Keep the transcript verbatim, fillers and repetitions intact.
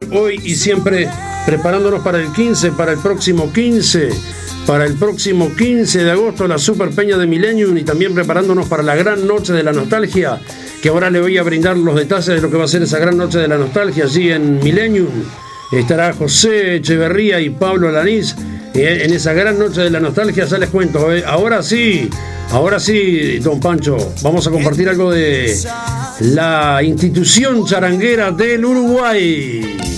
hoy y siempre preparándonos para el quince, para el próximo quince, para el próximo quince de agosto, la Super Peña de Millennium, y también preparándonos para la gran noche de la nostalgia, que ahora le voy a brindar los detalles de lo que va a ser esa gran noche de la nostalgia allí en Millennium. Estará José Echeverría y Pablo Alanís en esa gran noche de la nostalgia. Ya les cuento, ¿eh? Ahora sí, ahora sí, don Pancho, vamos a compartir algo de la institución charanguera del Uruguay.